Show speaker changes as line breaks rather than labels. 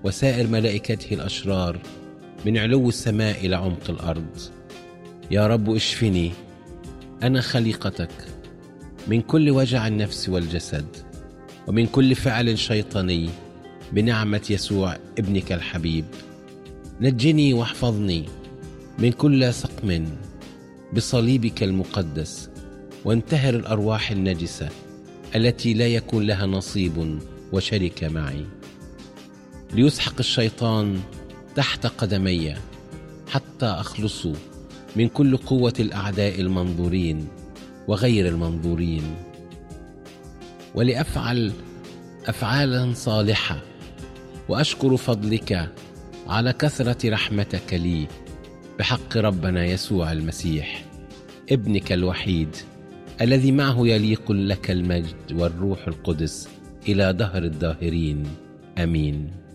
وسائر ملائكته الأشرار من علو السماء إلى عمق الأرض. يا رب اشفني، أنا خليقتك، من كل وجع النفس والجسد، ومن كل فعل شيطاني، بنعمة يسوع ابنك الحبيب. نجني واحفظني من كل سقم بصليبك المقدس، وانتهر الأرواح النجسة التي لا يكون لها نصيب وشركة معي. ليسحق الشيطان تحت قدمي حتى أخلص من كل قوة الأعداء المنظورين وغير المنظورين، ولأفعل أفعالا صالحة، وأشكر فضلك على كثرة رحمتك لي بحق ربنا يسوع المسيح ابنك الوحيد، الذي معه يليق لك المجد والروح القدس إلى دهر الداهرين. آمين.